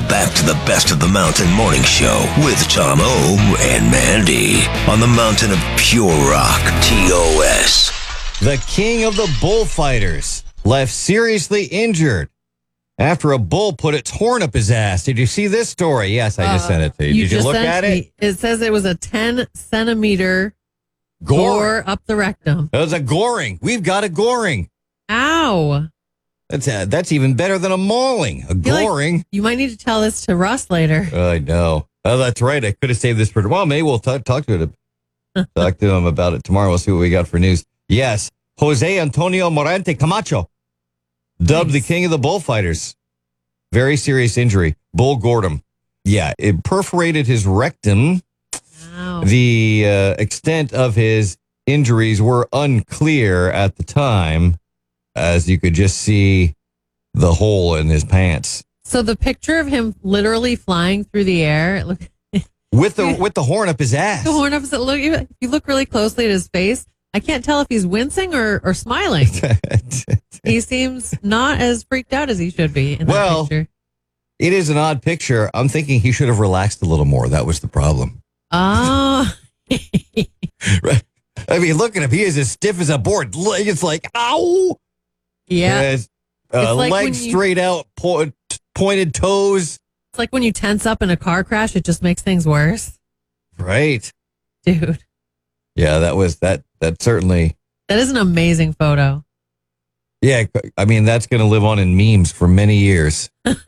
back to the Best of the Mountain Morning Show with Tom O and Mandy on the Mountain of Pure Rock, TOS. The king of the bullfighters left seriously injured after a bull put its horn up his ass. Did you see this story? Yes, I just sent it to you. Did you look at it? It says it was a 10-centimeter gore up the rectum. It was a goring. We've got a goring. Ow. That's even better than a mauling. A goring. Like you might need to tell this to Russ later. I know. Oh, that's right. I could have saved this for tomorrow. Maybe we'll talk to him. Talk to him about it tomorrow. We'll see what we got for news. Yes, Jose Antonio Morante Camacho, dubbed the king of the bullfighters. Very serious injury. Bull gored him. Yeah, it perforated his rectum. Wow. The extent of his injuries were unclear at the time, as you could just see the hole in his pants. So the picture of him literally flying through the air, with the horn up his ass. The horn up. If you look really closely at his face, I can't tell if he's wincing or smiling. He seems not as freaked out as he should be in that picture. It is an odd picture. I'm thinking he should have relaxed a little more. That was the problem. Oh. Right. I mean, look at him. He is as stiff as a board. It's like, ow. Yeah. Like legs straight out, pointed toes. It's like when you tense up in a car crash, it just makes things worse. Right. Dude. Yeah, that certainly. That is an amazing photo. Yeah, I mean, that's going to live on in memes for many years.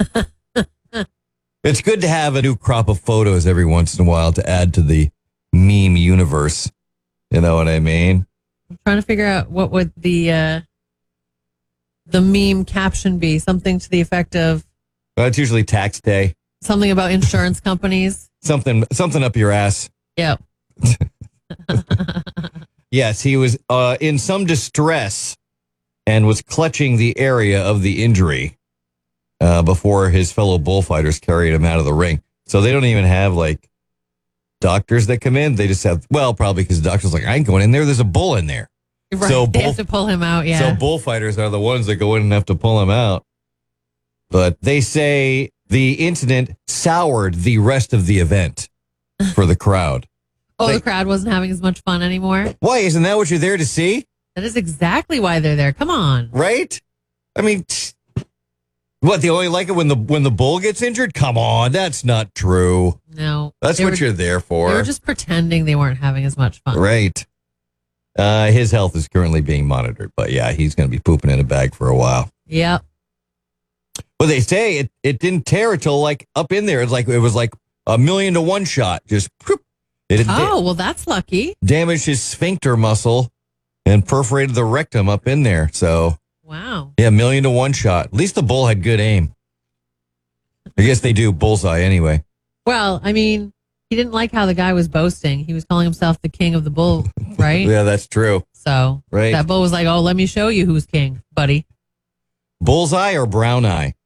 It's good to have a new crop of photos every once in a while to add to the meme universe. You know what I mean? I'm trying to figure out what would the meme caption be. Something to the effect of. Well, it's usually tax day. Something about insurance companies. Something up your ass. Yep. Yes, he was in some distress and was clutching the area of the injury before his fellow bullfighters carried him out of the ring. So they don't even have like doctors that come in. They just have, probably because the doctor's like, I ain't going in there. There's a bull in there. Right. So they have to pull him out. Yeah. So bullfighters are the ones that go in and have to pull him out. But they say the incident soured the rest of the event for the crowd. The crowd wasn't having as much fun anymore. Why? Isn't that what you're there to see? That is exactly why they're there. Come on. Right? I mean, what, they only like it when the bull gets injured? Come on, that's not true. No. That's what you're there for. They were just pretending they weren't having as much fun. Right. His health is currently being monitored, but yeah, he's going to be pooping in a bag for a while. Yep. Well, they say it didn't tear until like up in there. It was like 1,000,000 to 1 shot. Just well, that's lucky. Damaged his sphincter muscle and perforated the rectum up in there. So, wow. Yeah, 1,000,000 to 1 shot. At least the bull had good aim. I guess they do bullseye anyway. Well, I mean, he didn't like how the guy was boasting. He was calling himself the king of the bull, right? Yeah, that's true. So, right. That bull was like, oh, let me show you who's king, buddy. Bullseye or brown eye?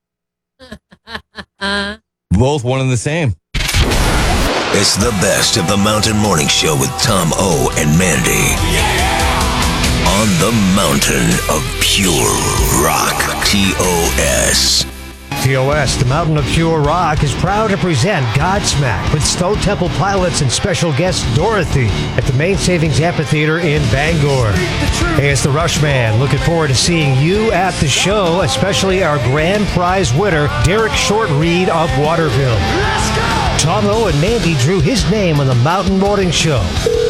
Both one and the same. It's the Best of the Mountain Morning Show with Tom O and Mandy. On the Mountain of Pure Rock, TOS. TOS, the Mountain of Pure Rock, is proud to present Godsmack with Stone Temple Pilots and special guest Dorothy at the Main Savings Amphitheater in Bangor. Hey, it's the Rushman. Looking forward to seeing you at the show, especially our grand prize winner, Derek Short-Reed of Waterville. Let's go! Tom O and Mandy drew his name on the Mountain Morning Show.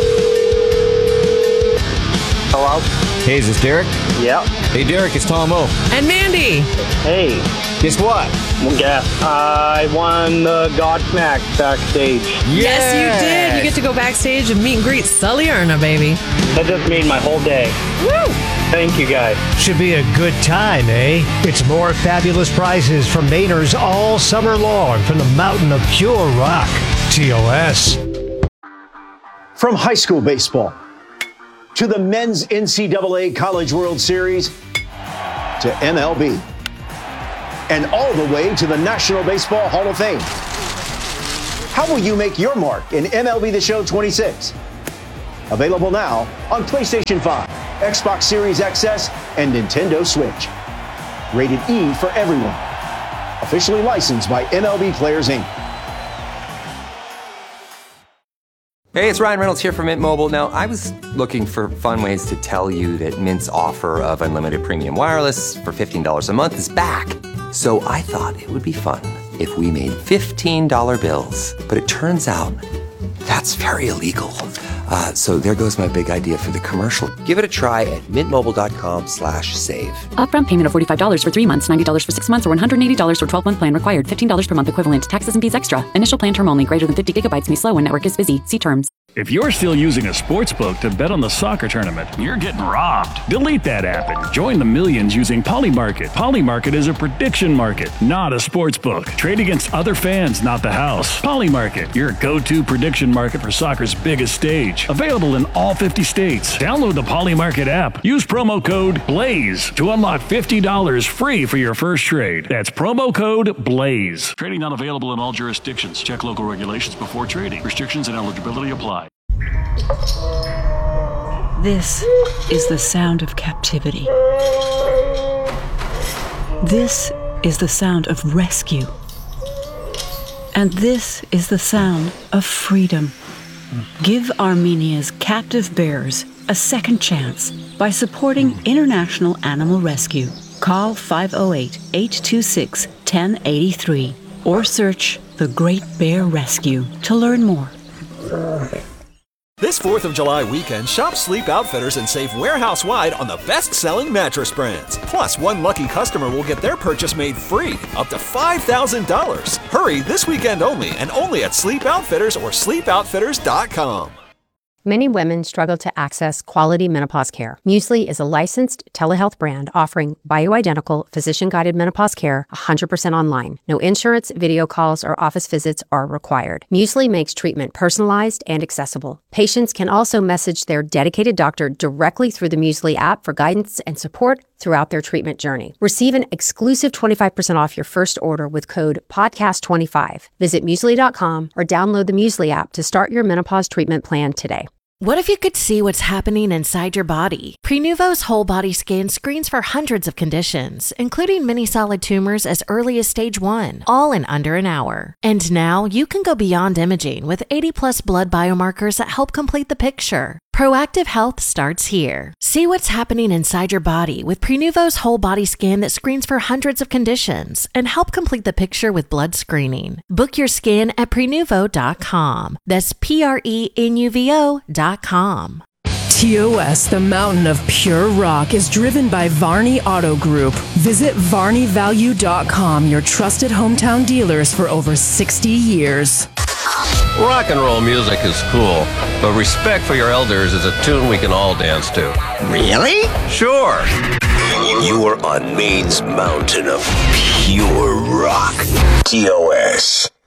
Hello? Hey, is this Derek? Yeah. Hey, Derek, it's Tom O. And Mandy. Hey. Guess what? Yeah, I won the Godsmack backstage. Yes, you did. You get to go backstage and meet and greet Sully Erna, baby. That just made my whole day. Woo! Thank you, guys. Should be a good time, eh? It's more fabulous prizes from Mainers all summer long from the Mountain of Pure Rock. TOS. From high school baseball to the men's NCAA College World Series to MLB and all the way to the National Baseball Hall of Fame. How will you make your mark in MLB The Show 26? Available now on PlayStation 5, Xbox Series XS, and Nintendo Switch. Rated E for everyone. A officially licensed by MLB Players Inc. Hey, it's Ryan Reynolds here from Mint Mobile. Now, I was looking for fun ways to tell you that Mint's offer of unlimited premium wireless for $15 a month is back. So I thought it would be fun if we made $15 bills. But it turns out that's very illegal. So there goes my big idea for the commercial. Give it a try at mintmobile.com/save. Upfront payment of $45 for 3 months, $90 for 6 months, or $180 for 12-month plan required. $15 per month equivalent. Taxes and fees extra. Initial plan term only. Greater than 50 gigabytes may slow when network is busy. See terms. If you're still using a sports book to bet on the soccer tournament, you're getting robbed. Delete that app and join the millions using Polymarket. Polymarket is a prediction market, not a sports book. Trade against other fans, not the house. Polymarket, your go-to prediction market for soccer's biggest stage. Available in all 50 states. Download the Polymarket app. Use promo code BLAZE to unlock $50 free for your first trade. That's promo code BLAZE. Trading not available in all jurisdictions. Check local regulations before trading. Restrictions and eligibility apply. This is the sound of captivity. This is the sound of rescue. And this is the sound of freedom. Give Armenia's captive bears a second chance by supporting International Animal Rescue. Call 508-826-1083 or search The Great Bear Rescue to learn more. This 4th of July weekend, shop Sleep Outfitters and save warehouse-wide on the best-selling mattress brands. Plus, one lucky customer will get their purchase made free, up to $5,000. Hurry this weekend only, and only at Sleep Outfitters or sleepoutfitters.com. Many women struggle to access quality menopause care. Muesli is a licensed telehealth brand offering bioidentical, physician-guided menopause care 100% online. No insurance, video calls, or office visits are required. Muesli makes treatment personalized and accessible. Patients can also message their dedicated doctor directly through the Muesli app for guidance and support throughout their treatment journey. Receive an exclusive 25% off your first order with code PODCAST25. Visit Muesli.com or download the Muesli app to start your menopause treatment plan today. What if you could see what's happening inside your body? Prenuvo's whole body scan screens for hundreds of conditions, including many solid tumors as early as stage 1, all in under an hour. And now you can go beyond imaging with 80+ blood biomarkers that help complete the picture. Proactive health starts here. See what's happening inside your body with Prenuvo's whole body scan that screens for hundreds of conditions and help complete the picture with blood screening. Book your scan at Prenuvo.com. That's Prenuvo.com. TOS, the mountain of pure rock, is driven by Varney Auto Group. Visit VarneyValue.com, your trusted hometown dealers for over 60 years. Rock and roll music is cool, but Respect for Your Elders is a tune we can all dance to. Really? Sure. You are on Maine's mountain of pure rock. TOS.